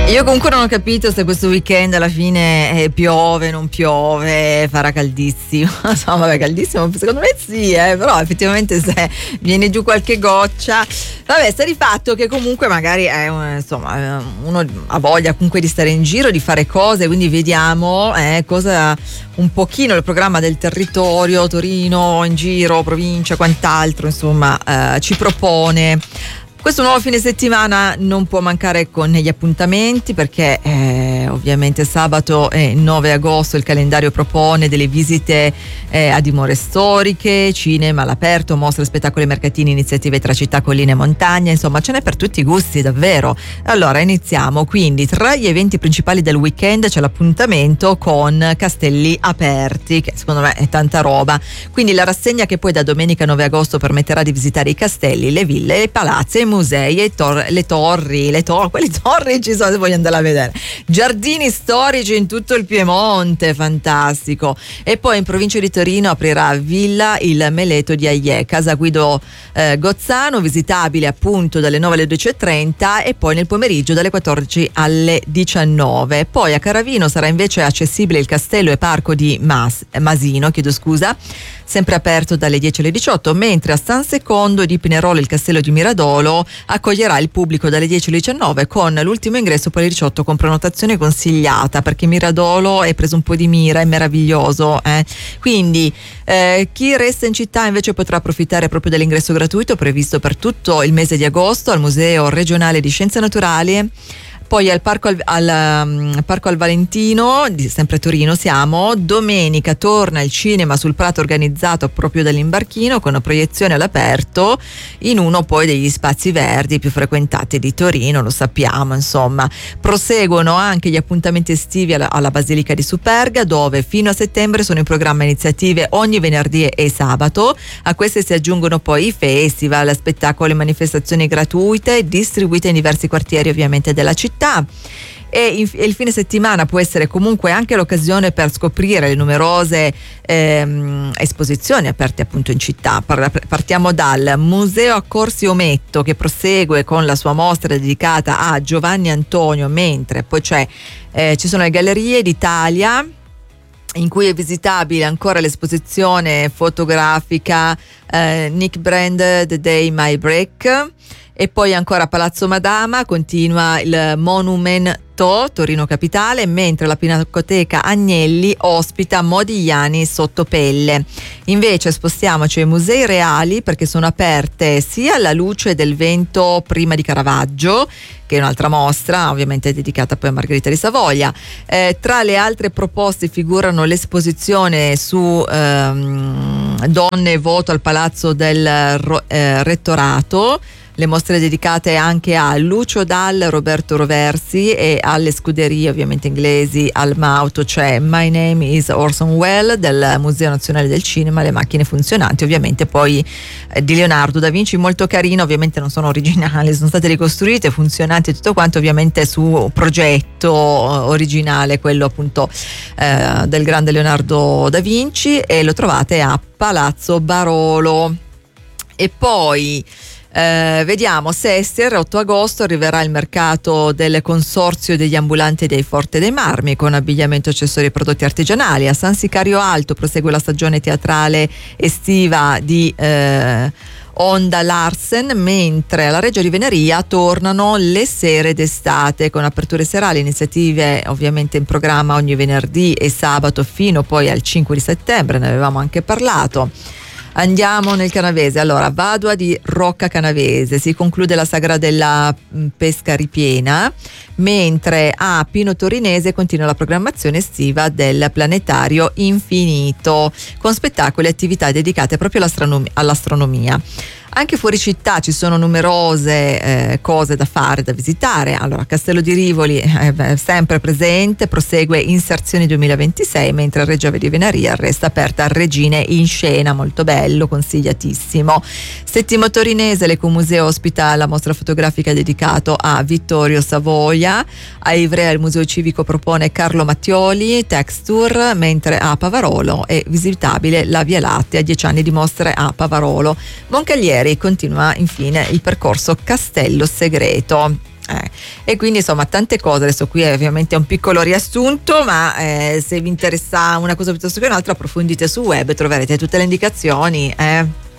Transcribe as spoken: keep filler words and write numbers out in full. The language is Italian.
Io comunque non ho capito se questo weekend alla fine eh, piove, non piove, farà caldissimo. No, vabbè, caldissimo, secondo me sì, eh, però effettivamente se viene giù qualche goccia, vabbè, sta di fatto che comunque magari è, insomma, uno ha voglia comunque di stare in giro, di fare cose, quindi vediamo eh, cosa un pochino il programma del territorio, Torino, in giro, provincia, quant'altro, insomma, eh, ci propone. Questo nuovo fine settimana non può mancare con gli appuntamenti, perché eh, ovviamente sabato e nove agosto il calendario propone delle visite eh, a dimore storiche, cinema all'aperto, mostre, spettacoli, mercatini, iniziative tra città, colline e montagna, insomma ce n'è per tutti i gusti davvero. Allora iniziamo quindi, tra gli eventi principali del weekend c'è l'appuntamento con Castelli Aperti, che secondo me è tanta roba, quindi la rassegna che poi da domenica nove agosto permetterà di visitare i castelli, le ville, i palazzi, musei e tor- le torri, le tor- quelle torri ci sono se voglio andare a vedere, giardini storici in tutto il Piemonte, fantastico. E poi in provincia di Torino aprirà Villa il Meleto di Aiè, casa Guido eh, Gozzano, visitabile appunto dalle nove alle dodici e trenta e poi nel pomeriggio dalle quattordici alle diciannove. Poi a Caravino sarà invece accessibile il castello e parco di Mas- Masino, chiedo scusa, sempre aperto dalle dieci alle diciotto, mentre a San Secondo di Pinerolo il castello di Miradolo accoglierà il pubblico dalle dieci alle diciannove con l'ultimo ingresso poi alle diciotto con prenotazione consigliata, perché Miradolo è preso un po' di mira, è meraviglioso, eh? Quindi eh, chi resta in città invece potrà approfittare proprio dell'ingresso gratuito previsto per tutto il mese di agosto al Museo Regionale di Scienze Naturali. Poi al Parco al, al, um, Parco al Valentino, di, sempre a Torino siamo, domenica torna il cinema sul prato organizzato proprio dall'Imbarchino con una proiezione all'aperto in uno poi degli spazi verdi più frequentati di Torino, lo sappiamo insomma. Proseguono anche gli appuntamenti estivi alla, alla Basilica di Superga, dove fino a settembre sono in programma iniziative ogni venerdì e sabato. A queste si aggiungono poi i festival, spettacoli e manifestazioni gratuite distribuite in diversi quartieri ovviamente della città. E il fine settimana può essere comunque anche l'occasione per scoprire le numerose ehm, esposizioni aperte appunto in città. Partiamo dal Museo Accorsi Ometto, che prosegue con la sua mostra dedicata a Giovanni Antonio, mentre poi c'è, eh, ci sono le Gallerie d'Italia, in cui è visitabile ancora l'esposizione fotografica eh, Nick Brand The Day My Break. E poi ancora Palazzo Madama, continua il Monumento Torino Capitale, mentre la Pinacoteca Agnelli ospita Modigliani Sottopelle. Invece spostiamoci ai Musei Reali, perché sono aperte sia alla luce del vento prima di Caravaggio, che è un'altra mostra ovviamente dedicata poi a Margherita di Savoia. Eh, tra le altre proposte figurano l'esposizione su ehm, donne e voto al Palazzo del eh, Rettorato, le mostre dedicate anche a Lucio Dal, Roberto Roversi e alle scuderie ovviamente inglesi. Al Mauto c'è My Name is Orson Welles del Museo Nazionale del Cinema, le macchine funzionanti ovviamente poi eh, di Leonardo da Vinci, molto carino, ovviamente non sono originali, sono state ricostruite, funzionanti e tutto quanto, ovviamente su progetto originale, quello appunto eh, del grande Leonardo da Vinci, e lo trovate a Palazzo Barolo. E poi Eh, vediamo, Sestier, otto agosto arriverà il mercato del consorzio degli ambulanti dei Forte dei Marmi con abbigliamento, accessori e prodotti artigianali. A San Sicario Alto prosegue la stagione teatrale estiva di eh, Onda Larsen, mentre alla Reggio di Venaria tornano le sere d'estate con aperture serali, iniziative ovviamente in programma ogni venerdì e sabato fino poi al cinque di settembre, ne avevamo anche parlato. Andiamo nel Canavese. Allora, Vadua di Rocca Canavese, si conclude la sagra della pesca ripiena, mentre a Pino Torinese continua la programmazione estiva del Planetario Infinito con spettacoli e attività dedicate proprio all'astronomia. Anche fuori città ci sono numerose eh, cose da fare, da visitare. Allora, Castello di Rivoli è eh, sempre presente, prosegue Inserzioni duemilaventisei, mentre a Reggio di Venaria resta aperta Regine in Scena, molto bello, consigliatissimo. Settimo Torinese, l'Ecomuseo ospita la mostra fotografica dedicato a Vittorio Savoia. A Ivrea il Museo Civico propone Carlo Mattioli, Texture, mentre a Pavarolo è visitabile la Via Lattea, dieci anni di mostre a Pavarolo. Moncalieri continua infine il percorso Castello Segreto. Eh, e quindi insomma tante cose, adesso qui è ovviamente un piccolo riassunto, ma eh, se vi interessa una cosa piuttosto che un'altra approfondite sul web, troverete tutte le indicazioni. Eh.